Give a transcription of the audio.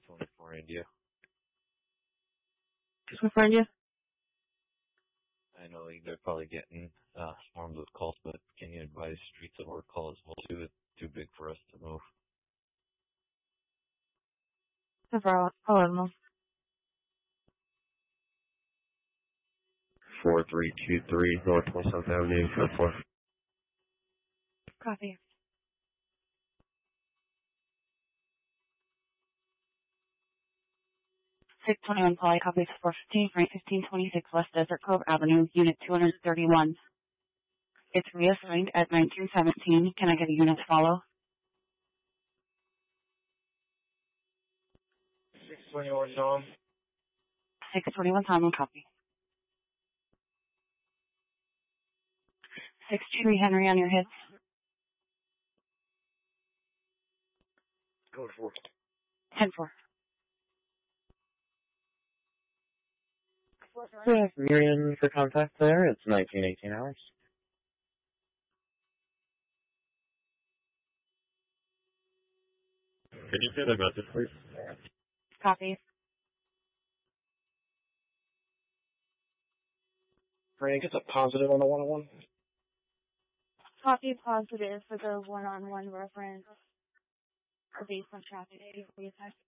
24 India. For India? I know they're probably getting swarmed with calls, but can you advise Streets of Orcall as well too? It's too big for us to move. Hello. 4323 Northwest South Avenue, code 4. Copy. 621 Poly, copy 415, Frank 1526 West Desert Cove Avenue, Unit 231. It's reassigned at 1917. Can I get a unit to follow? 621 Tom. 621 Tom, on copy. 623 Henry on your hits. Code 4. 10-4. We have Miriam for contact there. It's 1918 hours. Could you say the message, please? Copy. Frank, it's a positive on the 101. Copy positive for the one-on-one reference based on traffic.